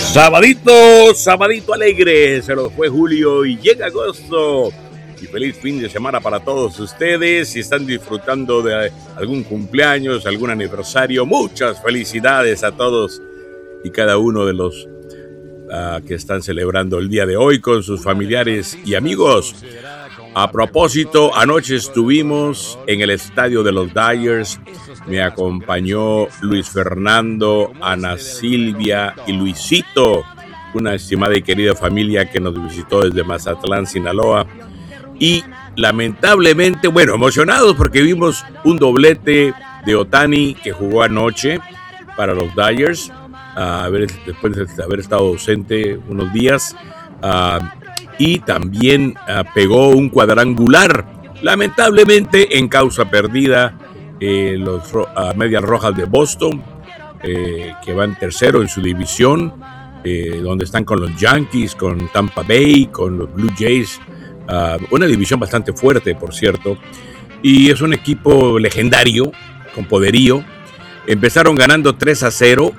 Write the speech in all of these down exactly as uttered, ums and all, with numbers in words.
Sabadito, sabadito alegre, se lo fue julio y llega agosto. Y feliz fin de semana para todos ustedes. Si están disfrutando de algún cumpleaños, algún aniversario, muchas felicidades a todos y cada uno de los uh, que están celebrando el día de hoy con sus familiares y amigos. A propósito, anoche estuvimos en el estadio de los Dyers. Me acompañó Luis Fernando, Ana Silvia y Luisito, una estimada y querida familia que nos visitó desde Mazatlán, Sinaloa. Y lamentablemente, bueno, emocionados porque vimos un doblete de Ohtani que jugó anoche para los Dyers, a ver, después de haber estado ausente unos días. Uh, y también uh, pegó un cuadrangular, lamentablemente en causa perdida. Eh, los uh, Medias Rojas de Boston, eh, que van tercero en su división, eh, donde están con los Yankees, con Tampa Bay, con los Blue Jays, uh, una división bastante fuerte, por cierto, y es un equipo legendario, con poderío. Empezaron ganando tres a cero,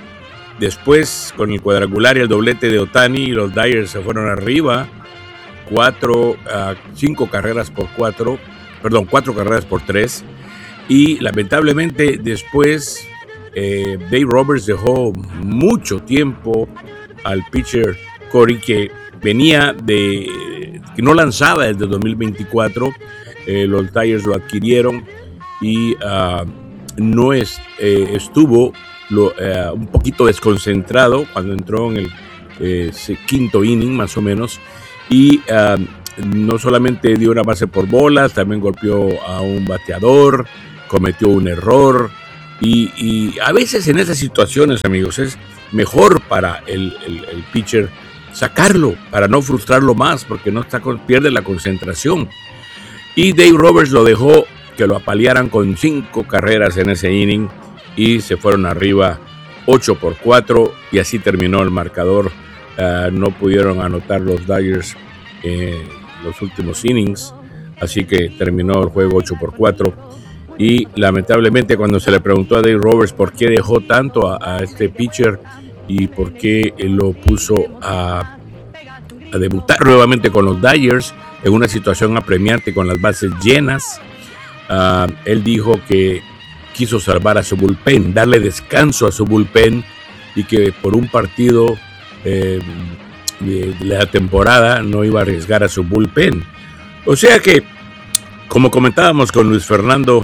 después con el cuadrangular y el doblete de Ohtani, los Dyers se fueron arriba, cuatro, uh, cinco carreras por cuatro, perdón, cuatro carreras por tres. Y lamentablemente después eh, Dave Roberts dejó mucho tiempo al pitcher Corey, que venía de, que no lanzaba desde dos mil veinticuatro. Eh, los Dyers lo adquirieron y uh, no es, eh, estuvo lo, uh, un poquito desconcentrado cuando entró en el eh, quinto inning más o menos. Y uh, no solamente dio una base por bolas, también golpeó a un bateador, cometió un error y, y a veces en esas situaciones, amigos, es mejor para el, el, el pitcher sacarlo para no frustrarlo más, porque no está con, pierde la concentración. Y Dave Roberts lo dejó que lo apalearan con cinco carreras en ese inning y se fueron arriba ocho por cuatro y así terminó el marcador. Uh, no pudieron anotar los Dyers en los últimos innings, así que terminó el juego ocho por cuatro. Y lamentablemente cuando se le preguntó a Dave Roberts por qué dejó tanto a, a este pitcher y por qué lo puso a, a debutar nuevamente con los Dyers en una situación apremiante con las bases llenas, uh, él dijo que quiso salvar a su bullpen, darle descanso a su bullpen y que por un partido eh, de, de la temporada no iba a arriesgar a su bullpen. O sea que, como comentábamos con Luis Fernando,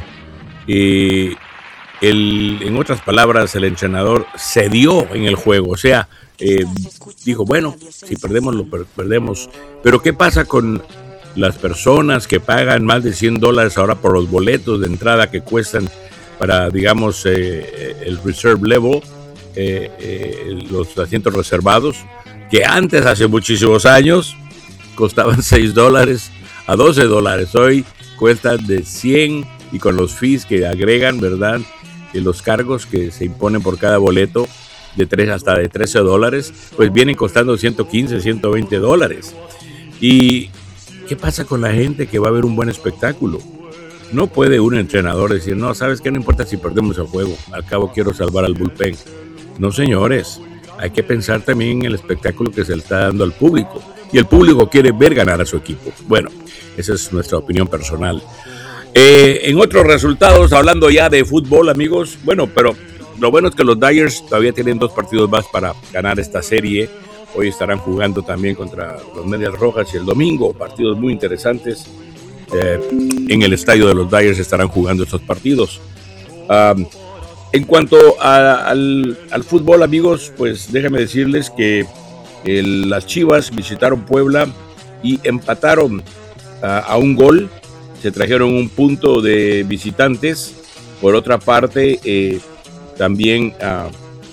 Eh, el, en otras palabras, el entrenador cedió en el juego, o sea, eh, dijo, bueno, si perdemos, lo per- perdemos, pero ¿qué pasa con las personas que pagan más de cien dólares ahora por los boletos de entrada que cuestan para, digamos, eh, el reserve level, eh, eh, los asientos reservados, que antes, hace muchísimos años, costaban seis dólares a doce dólares, hoy cuestan de cien y con los fees que agregan, ¿verdad? Y los cargos que se imponen por cada boleto de tres hasta de trece dólares, pues vienen costando ciento quince, ciento veinte dólares. ¿Y qué pasa con la gente que va a ver un buen espectáculo? No puede un entrenador decir, no, ¿sabes qué? No importa si perdemos el juego, al cabo quiero salvar al bullpen. No, señores, hay que pensar también en el espectáculo que se le está dando al público. Y el público quiere ver ganar a su equipo. Bueno, esa es nuestra opinión personal. Eh, en otros resultados, hablando ya de fútbol, amigos, bueno, pero lo bueno es que los Dyers todavía tienen dos partidos más para ganar esta serie. Hoy estarán jugando también contra los Medias Rojas y el domingo, partidos muy interesantes. Eh, en el estadio de los Dyers estarán jugando estos partidos. Um, en cuanto a, al, al fútbol, amigos, pues déjenme decirles que el, las Chivas visitaron Puebla y empataron uh, a un gol. Se trajeron un punto de visitantes. Por otra parte, eh, también uh,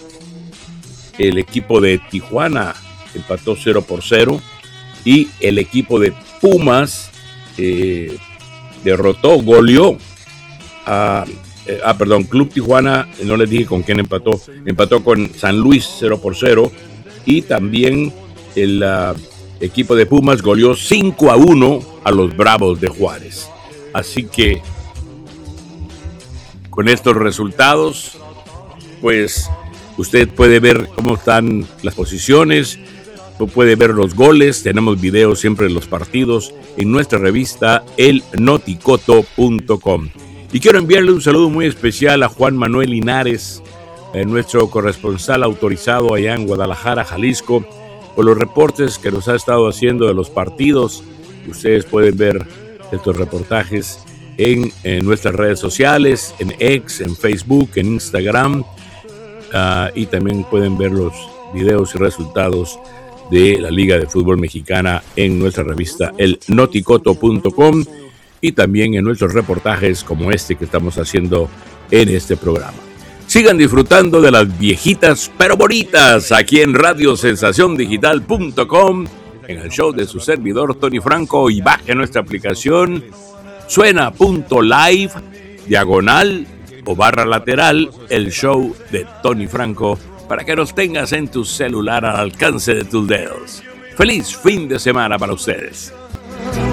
el equipo de Tijuana empató cero por cero y el equipo de Pumas eh, derrotó, goleó a, eh, ah, perdón, Club Tijuana, no les dije con quién empató, empató con San Luis cero por cero y también el uh, equipo de Pumas goleó cinco a uno a los Bravos de Juárez. Así que con estos resultados, pues Usted puede ver cómo están las posiciones, puede ver los goles, tenemos videos siempre de los partidos en nuestra revista el noticoto punto com. Y quiero enviarle un saludo muy especial a Juan Manuel Linares, eh, nuestro corresponsal autorizado allá en Guadalajara, Jalisco, por los reportes que nos ha estado haciendo de los partidos. Ustedes pueden ver estos reportajes en, en nuestras redes sociales, en X, en Facebook, en Instagram, uh, y también pueden ver los videos y resultados de la Liga de Fútbol Mexicana en nuestra revista el noticoto punto com y también en nuestros reportajes como este que estamos haciendo en este programa. Sigan disfrutando de las viejitas pero bonitas aquí en radio sensación digital punto com, en el show de su servidor Tony Franco, y baje nuestra aplicación suena.live diagonal o barra lateral el show de Tony Franco, para que nos tengas en tu celular al alcance de tus dedos. ¡Feliz fin de semana para ustedes!